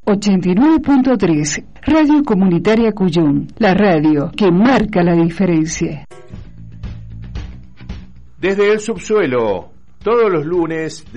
89.3, Radio Comunitaria Cuyum, la radio que marca la diferencia. Desde el subsuelo, todos los lunes